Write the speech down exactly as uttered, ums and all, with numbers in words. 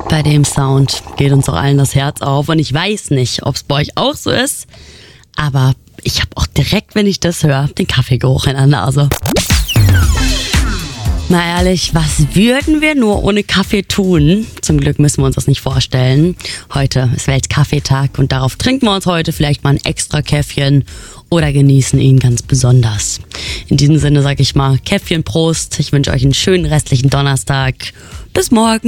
Bei dem Sound geht uns auch allen das Herz auf und ich weiß nicht, ob es bei euch auch so ist, aber ich habe auch direkt, wenn ich das höre, den Kaffeegeruch in der Nase. Na ehrlich, was würden wir nur ohne Kaffee tun? Zum Glück müssen wir uns das nicht vorstellen. Heute ist Weltkaffeetag und darauf trinken wir uns heute vielleicht mal ein extra Käffchen oder genießen ihn ganz besonders. In diesem Sinne sage ich mal Käffchen Prost. Ich wünsche euch einen schönen restlichen Donnerstag. Bis morgen.